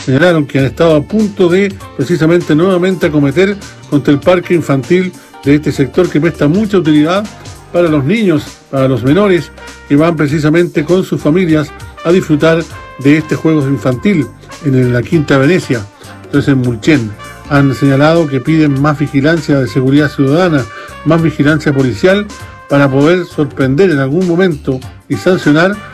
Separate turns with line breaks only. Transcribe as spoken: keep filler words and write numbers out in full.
señalaron que han estado a punto de precisamente nuevamente acometer contra el parque infantil de este sector que presta mucha utilidad para los niños, para los menores que van precisamente con sus familias a disfrutar de este juego infantil en la Quinta Venecia, entonces en Mulchen. Han señalado que piden más vigilancia de seguridad ciudadana, más vigilancia policial para poder sorprender en algún momento y sancionar